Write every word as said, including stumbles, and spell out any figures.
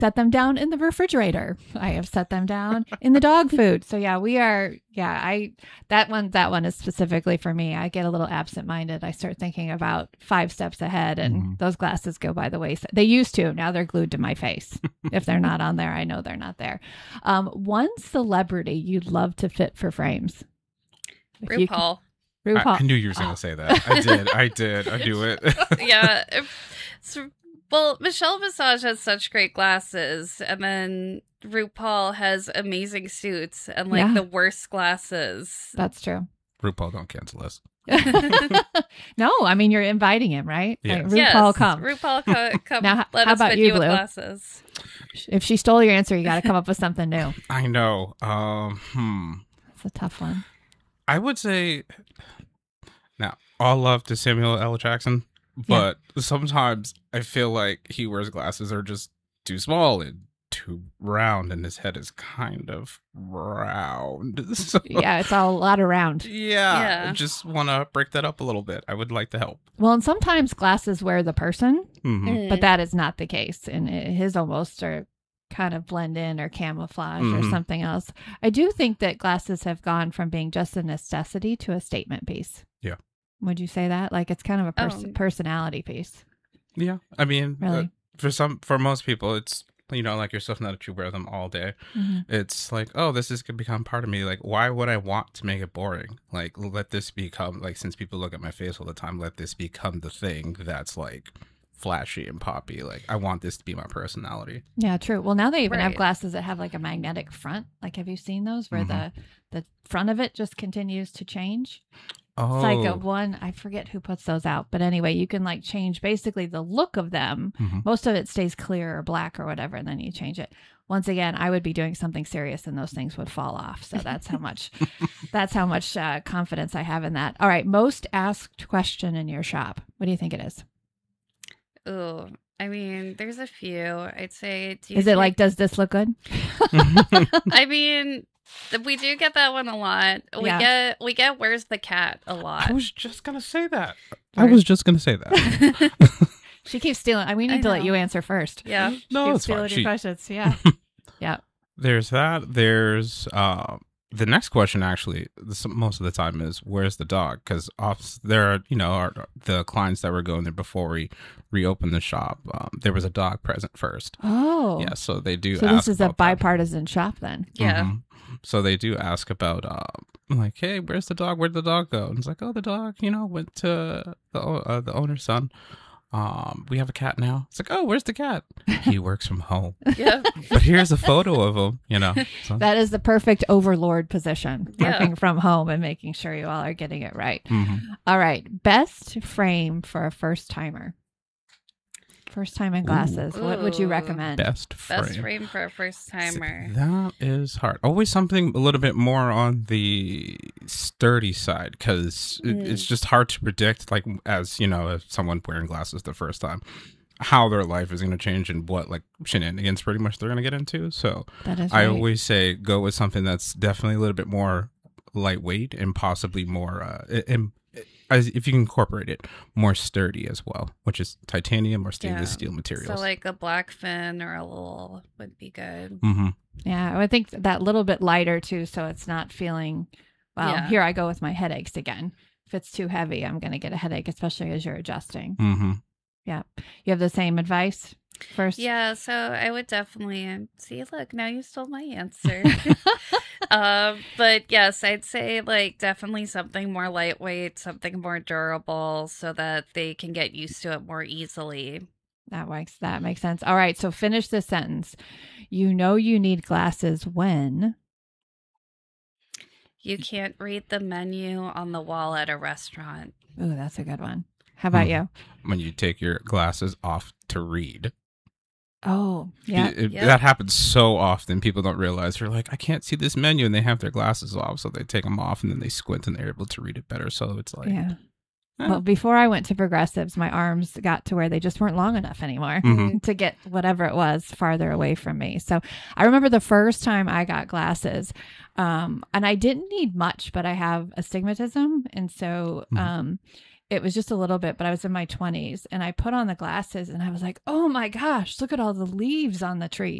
set them down in the refrigerator. I have set them down in the dog food. So yeah, we are, yeah, I, that one, that one is specifically for me. I get a little absent-minded. I start thinking about five steps ahead and mm-hmm. those glasses go by the wayside. They used to, now they're glued to my face. If they're not on there, I know they're not there. Um, one celebrity you'd love to fit for frames. If RuPaul. Can, RuPaul. I, I knew you were going to oh. say that. I did. I did. I do it. Yeah. It's, well, Michelle Visage has such great glasses, and then RuPaul has amazing suits and like yeah. the worst glasses. That's true. RuPaul, don't cancel us. No, I mean you're inviting him, right? Yes. Like, RuPaul, yes. come. RuPaul, co- come. Now, let how us about fit you, you with Blue? glasses. If she stole your answer, you got to come up with something new. I know. Um, hmm. That's a tough one. I would say, now, all love to Samuel L. Jackson. But yeah. sometimes I feel like he wears glasses that are just too small and too round, and his head is kind of round. So, yeah, it's all a lot of round. Yeah, yeah. I just want to break that up a little bit. I would like to help. Well, and sometimes glasses wear the person, mm-hmm. Mm. but that is not the case. And his almost are kind of blend in or camouflage mm-hmm. or something else. I do think that glasses have gone from being just a necessity to a statement piece. Yeah. Would you say that? Like it's kind of a pers- oh. personality piece. Yeah. I mean, really? uh, for some, for most people, it's, you know, like yourself, not that you wear them all day. Mm-hmm. It's like, oh, this is going to become part of me. Like, why would I want to make it boring? Like, let this become, like, since people look at my face all the time, let this become the thing that's like flashy and poppy. Like, I want this to be my personality. Yeah, true. Well, now they even right. have glasses that have like a magnetic front. Like, have you seen those where mm-hmm. the, the front of it just continues to change? Oh. It's like a one, I forget who puts those out, but anyway, you can like change basically the look of them. Mm-hmm. Most of it stays clear or black or whatever, and then you change it. Once again, I would be doing something serious and those things would fall off. So that's how much, that's how much uh, confidence I have in that. All right. Most asked question in your shop. What do you think it is? Oh, I mean, there's a few. I'd say. Do you is it think... like, does this look good? I mean, we do get that one a lot. We Yeah. get we get where's the cat a lot. I was just going to say that. I was just going to say that. She keeps stealing. We need I to let know. you answer first. Yeah. No, Keep it's fine. stealing your She- questions. Yeah. Yeah. There's that. There's uh, the next question. Actually, this, most of the time is where's the dog? Because off there are you know are the clients that were going there before we reopened the shop. Um, there was a dog present first. Oh. Yeah, so they do. So ask this is a about that. bipartisan shop then. Yeah. Mhm. So they do ask about, uh, like, hey, where's the dog? Where'd the dog go? And it's like, oh, the dog, you know, went to the uh, the owner's son. Um, we have a cat now. It's like, oh, where's the cat? He works from home. Yeah. But here's a photo of him, you know. So. That is the perfect overlord position, Yeah. working from home and making sure you all are getting it right. Mhm. All right. Best frame for a first timer. First time in glasses. Ooh. What would you Ooh. recommend? Best frame. Best frame for a first timer. That is hard. Always something a little bit more on the sturdy side, because it, Mm. it's just hard to predict, like, as, you know, if someone wearing glasses the first time, how their life is going to change and what, like, shenanigans pretty much they're going to get into. So That is I right. always say go with something that's definitely a little bit more lightweight and possibly more, uh, and, as if you can incorporate it, more sturdy as well, which is titanium or stainless Yeah. steel materials. So like a black fin or a little would be good. Mm-hmm. Yeah, I would think that little bit lighter too, so it's not feeling, well, Yeah. here I go with my headaches again. If it's too heavy, I'm going to get a headache, especially as you're adjusting. Mm-hmm. Yeah. You have the same advice first? Yeah, so I would definitely um, see. Look, now you stole my answer. um, but yes, I'd say like definitely something more lightweight, something more durable, so that they can get used to it more easily. That makes that makes sense. All right, so finish this sentence. You know you need glasses when You can't read the menu on the wall at a restaurant. Ooh, that's a good one. How about Hmm. you? When you take your glasses off to read. Oh, yeah. It- it- Yeah. That happens so often. People don't realize they're like, I can't see this menu, and they have their glasses off, so they take them off, and then they squint, and they're able to read it better. So it's like, Yeah. eh. Well, before I went to Progressives, my arms got to where they just weren't long enough anymore Mhm. to get whatever it was farther away from me. So I remember the first time I got glasses, um, and I didn't need much, but I have astigmatism. And so Mhm. um, it was just a little bit, but I was in my twenties and I put on the glasses and I was like, oh my gosh, look at all the leaves on the tree.